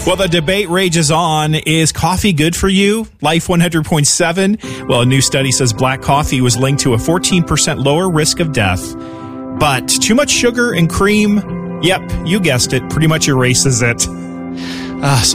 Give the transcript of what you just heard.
Well, the debate rages on. Is coffee good for you? Life 100.7. Well, a new study says black coffee was linked to a 14% lower risk of death. But too much sugar and cream, yep, you guessed it, pretty much erases it.